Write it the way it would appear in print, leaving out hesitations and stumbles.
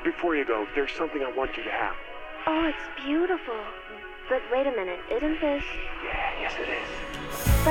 Before you go, there's something I want you to have. Oh, it's beautiful. But wait a minute, isn't this... Yeah, yes it is.